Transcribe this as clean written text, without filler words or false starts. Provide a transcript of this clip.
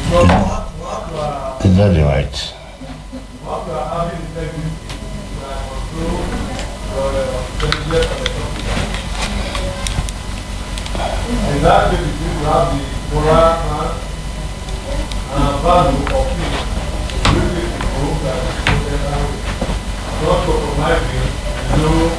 Is that the right? What you are having integrity, you are control your intelligence and the competence. In that way, you have the moral and value of peace. Really to prove that it's not compromising, no